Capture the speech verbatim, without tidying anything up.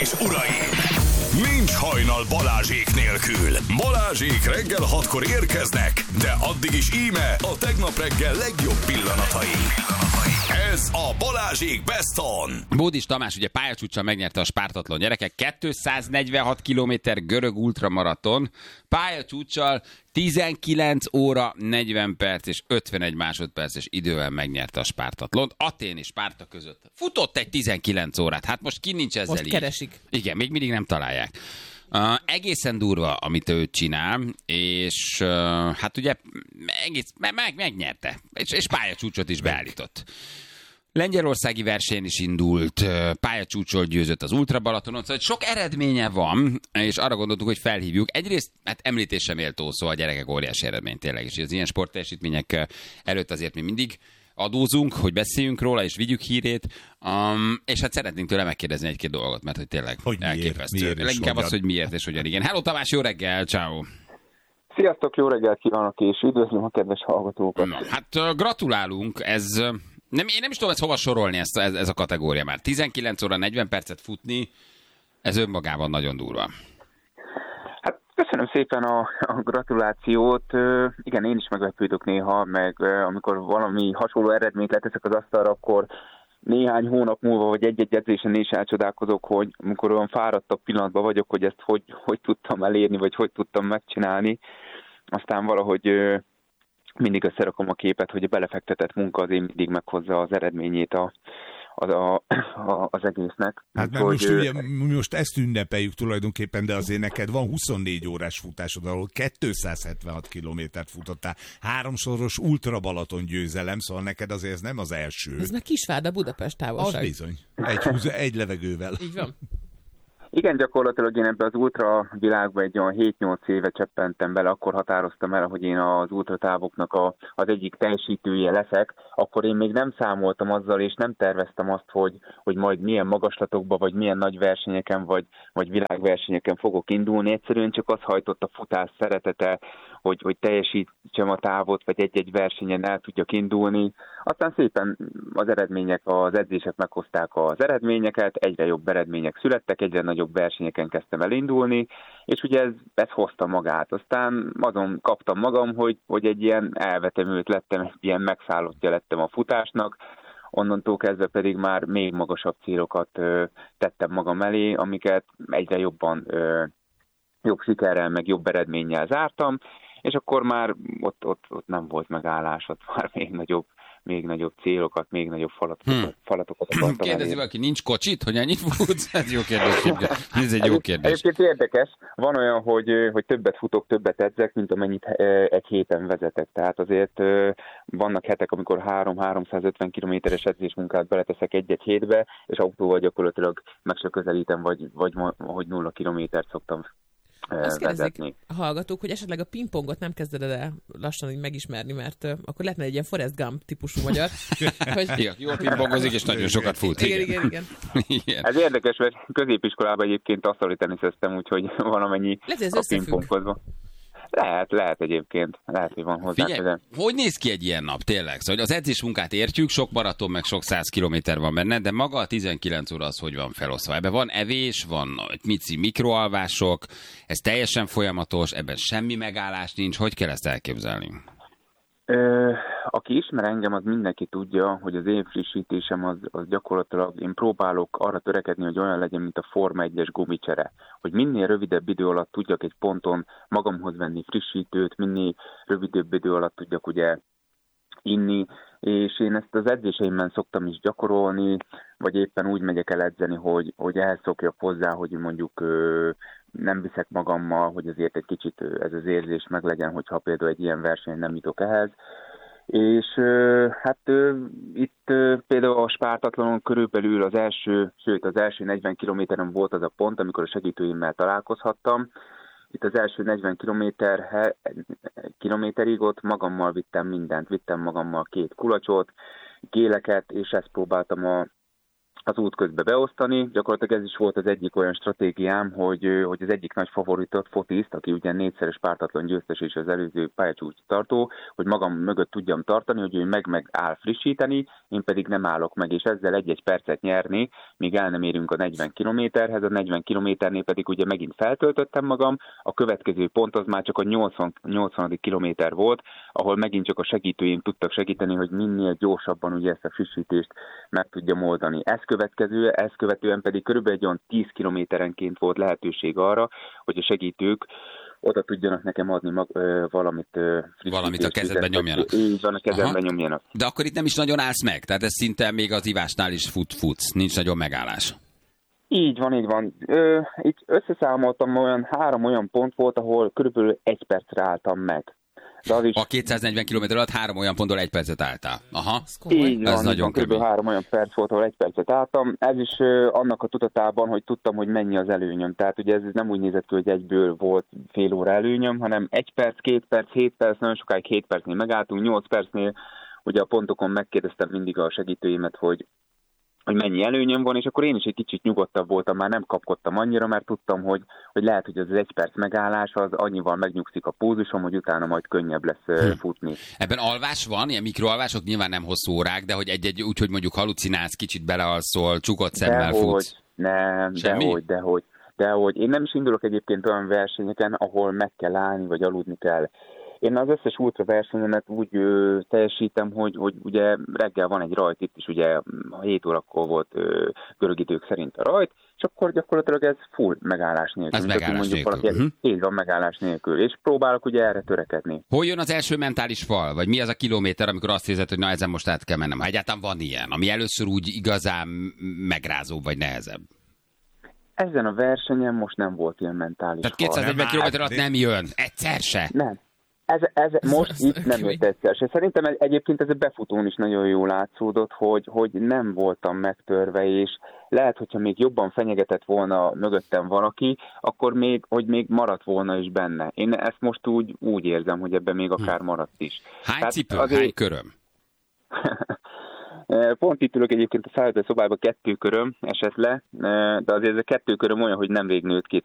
és uraim! Nincs hajnal Balázsék nélkül. Balázsék reggel hatkor érkeznek, de addig is íme a tegnap reggel legjobb pillanatai. Ez a Balázsék Best On. Bódis Tamás ugye pályacsúccsal megnyerte a Spártathlon, gyerekek. kétszáznegyvenhat kilométer görög ultramaraton. Pályacsúccsal tizenkilenc óra negyven perc és ötvenegy másodperces idővel megnyerte a Spártatlont. Atén és Spárta között futott egy tizenkilenc órát. Hát most ki nincs ezzel most így? Keresik. Igen, még mindig nem találják. Uh, egészen durva, amit ő csinál, és uh, hát ugye egész, meg, meg, megnyerte, és, és pályacsúcsot is beállított. Lengyelországi versenyen is indult, pályacsúcsot győzött az Ultra Balatonon, szóval sok eredménye van, és arra gondoltuk, hogy felhívjuk. Egyrészt, hát említésem méltó szó, a gyerekek óriási eredmény tényleg, és az ilyen sportteljesítmények előtt azért mi mindig adózunk, hogy beszéljünk róla, és vigyük hírét, um, és hát szeretnénk tőle megkérdezni egy-két dolgot, mert hogy tényleg hogy elképesztő. Miért, miért Leginkább az, hogy miért és hogyan. Igen. Hello Tamás, jó reggel, ciao. Sziasztok, jó reggelt kívánok, és üdvözlöm a kedves hallgatókat. Na, hát gratulálunk, ez... Nem, én nem is tudom ezt hova sorolni, ezt, ez, ez a kategória már. tizenkilenc óra negyven percet futni, ez önmagában nagyon durva. Hát köszönöm szépen a, a gratulációt. Igen, én is meglepődök néha, meg amikor valami hasonló eredményt leteszek az asztalra, akkor néhány hónap múlva, vagy egy-egy edzésen is elcsodálkozok, hogy amikor olyan fáradtabb pillanatban vagyok, hogy ezt hogy, hogy tudtam elérni, vagy hogy tudtam megcsinálni. Aztán valahogy... mindig összerakom a képet, hogy a belefektetett munka azért mindig meghozza az eredményét a, a, a, a, az egésznek. Hát mert hogy, most, ugye, most ezt ünnepeljük tulajdonképpen, de azért neked van huszonnégy órás futásod, ahol kétszázhetvenhat kilométert futottál, háromszoros Ultra Balaton győzelem, szóval neked azért ez nem az első. Ez meg Kisvárda Budapest távolság. Az bizony. Egy, húz, egy levegővel. Így van. Igen, gyakorlatilag én ebbe az ultra világba egy olyan hét-nyolc éve cseppentem bele, akkor határoztam el, hogy én az ultratávoknak a, az egyik teljesítője leszek, akkor én még nem számoltam azzal, és nem terveztem azt, hogy, hogy majd milyen magaslatokba, vagy milyen nagy versenyeken, vagy, vagy világversenyeken fogok indulni. Egyszerűen csak az hajtott a futás szeretete, hogy, hogy teljesítsem a távot, vagy egy-egy versenyen el tudjak indulni. Aztán szépen az eredmények, az edzések meghozták az eredményeket, egyre jobb eredmények születtek, egyre nagyobb versenyeken kezdtem elindulni, és ugye ez, ez hozta magát. Aztán azon kaptam magam, hogy, hogy egy ilyen elvetemült lettem, egy ilyen megszállottja lettem a futásnak, onnantól kezdve pedig már még magasabb célokat ö, tettem magam elé, amiket egyre jobban ö, jobb sikerrel, meg jobb eredménnyel zártam, és akkor már ott, ott, ott nem volt megállás, ott már még nagyobb, még nagyobb célokat, még nagyobb falatokat, hmm. falatokat akartam Kérdezi elérni. valaki, nincs kocsit? Hogy ennyit futsz? Ez jó kérdés. Ez egy jó kérdés. Egyébként érdekes, van olyan, hogy, hogy többet futok, többet edzek, mint amennyit egy héten vezetek. Tehát azért vannak hetek, amikor három-háromszázötven kilométeres edzésmunkát beleteszek egy-egy hétbe, és autóval gyakorlatilag meg se közelítem, vagy, vagy hogy nulla kilométert szoktam azt kérdezik a hallgatók, hogy esetleg a pingpongot nem kezded el lassan így megismerni, mert uh, akkor lehetne egy ilyen Forrest Gump típusú magyar. hogy... Igen, jól pingpongozik, és nagyon sokat fut. Igen, igen, igen. igen. Ez érdekes, mert középiskolában egyébként asztali teniszeztem, úgyhogy valamennyi lehet, a pingpongozva. Lehet, lehet egyébként. Lehet, hogy van hozzá. Figyelj, hogy néz ki egy ilyen nap, tényleg? Szóval az edzés munkát értjük, sok maraton, meg sok száz kilométer van benne, de maga a tizenkilenc óra az hogy van felosztva? Ebben van evés, van mici mikroalvások, ez teljesen folyamatos, ebben semmi megállás nincs. Hogy kell ezt elképzelni? Ö, aki ismer engem, az mindenki tudja, hogy az én frissítésem az, az gyakorlatilag, én próbálok arra törekedni, hogy olyan legyen, mint a Forma egyes gumicsere. Hogy minél rövidebb idő alatt tudjak egy ponton magamhoz venni frissítőt, minél rövidebb idő alatt tudjak ugye inni, és én ezt az edzéseimben szoktam is gyakorolni, vagy éppen úgy megyek el edzeni, hogy, hogy ehhez szokjak hozzá, hogy mondjuk ö, nem viszek magammal, hogy azért egy kicsit ez az érzés meglegyen, hogyha például egy ilyen versenyen nem jutok ehhez. És hát itt például a Spártatlonon körülbelül az első, sőt az első negyven kilométeren volt az a pont, amikor a segítőimmel találkozhattam. Itt az első negyven kilométer, kilométerig ott magammal vittem mindent, vittem magammal két kulacsot, géleket, és ezt próbáltam a az út közben beosztani. Gyakorlatilag ez is volt az egyik olyan stratégiám, hogy, hogy az egyik nagy favoritot, Fotiszt, aki ugye négyszeres Spártatlon győztes és az előző pályacsúcs tartó, hogy magam mögött tudjam tartani, hogy ő meg meg áll frissíteni, én pedig nem állok meg, és ezzel egy-egy percet nyerni, míg el nem érünk a negyven kilométerhez, a negyven kilométernél pedig ugye megint feltöltöttem magam, a következő pont az már csak a nyolcvan, nyolcvanadik kilométer volt, ahol megint csak a segítőim tudtak segíteni, hogy minél gyorsabban ugye ezt a frissítést meg tudjam oldani. Ezt következő, ezt követően pedig körülbelül egy olyan tíz kilométerenként volt lehetőség arra, hogy a segítők oda tudjanak nekem adni mag, ö, valamit ö, Valamit a kezedben nyomjanak. Így van, a kezemben Aha. nyomjanak. De akkor itt nem is nagyon állsz meg, tehát ez szinte még az ivásnál is fut, futsz, nincs nagyon megállás. Így van, így van. Ö, itt összeszámoltam, olyan három olyan pont volt, ahol körülbelül egy percre álltam meg. De az is... A kétszáznegyven kilométer alatt három olyan ponttól egy percet álltál. Aha. Így van, ez nagyon van körülbelül három olyan perc volt, ahol egy percet álltam. Ez is ö, annak a tudatában, hogy tudtam, hogy mennyi az előnyöm. Tehát ugye ez nem úgy nézett ki, hogy egyből volt fél óra előnyöm, hanem egy perc, két perc, hét perc, nagyon sokáig hét percnél megálltunk, nyolc percnél ugye a pontokon megkérdeztem mindig a segítőimet, hogy hogy mennyi előnyöm van, és akkor én is egy kicsit nyugodtabb voltam, már nem kapkodtam annyira, mert tudtam, hogy, hogy lehet, hogy az egy perc megállás az annyival megnyugszik a pulzusom, hogy utána majd könnyebb lesz hm. futni. Ebben alvás van, ilyen mikroalvások, nyilván nem hosszú órák, de hogy egy-egy úgy, hogy mondjuk halucinálsz, kicsit belealszol, csukott szemmel dehogy, futsz. Nem, Semmi? dehogy, dehogy, dehogy. Én nem is indulok egyébként olyan versenyeken, ahol meg kell állni, vagy aludni kell. Én az összes ultra versenyemet úgy ö, teljesítem, hogy, hogy ugye reggel van egy rajt, itt is ugye hét órakor volt ö, görög idők szerint a rajt, és akkor gyakorlatilag ez full megállás nélkül. Ez megállás nélkül. Valaki, uh-huh. Így van, megállás nélkül. És próbálok ugye erre törekedni. Hol jön az első mentális fal? Vagy mi az a kilométer, amikor azt érzed, hogy na ezen most át kell mennem? Ha egyáltalán van ilyen, ami először úgy igazán megrázóbb vagy nehezebb? Ezen a versenyen most nem volt ilyen mentális Tehát kétszáznegyven kilométer alatt nem jön. Egyszer se. Nem. Ez, ez most itt nem jött egyszer se. Szerintem egyébként ez a befutón is nagyon jól látszódott, hogy, hogy nem voltam megtörve, és lehet, hogyha még jobban fenyegetett volna mögöttem valaki, akkor még, hogy még maradt volna is benne. Én ezt most úgy, úgy érzem, hogy ebben még akár maradt is. Hány Tehát cipő, azért... hány köröm? Pont itt ülök egyébként a szállító szobában, kettő köröm esett le, de azért ez a kettő köröm olyan, hogy nemrég nőtt ki.